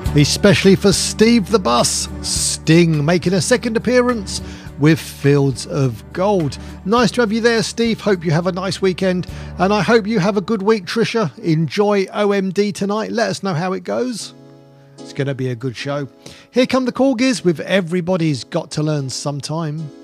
especially for Steve the Bus. Sting making a second appearance with Fields of Gold. Nice to have you there, Steve. Hope you have a nice weekend, and I hope you have a good week, Trisha. Enjoy OMD tonight. Let us know how it goes. It's going to be a good show. Here come the Corgis with Everybody's Got to Learn Sometime.